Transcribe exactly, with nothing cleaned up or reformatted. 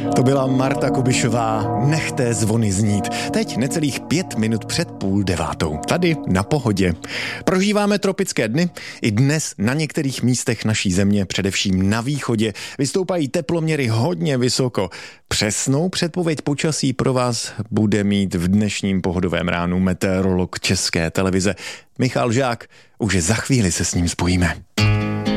To byla Marta Kubišová, Nechte zvony znít. Teď necelých pět minut před půl devátou. Tady na Pohodě. Prožíváme tropické dny. I dnes na některých místech naší země, především na východě, vystoupají teploměry hodně vysoko. Přesnou předpověď počasí pro vás bude mít v dnešním pohodovém ránu meteorolog České televize Michal Žák. Už za chvíli se s ním spojíme.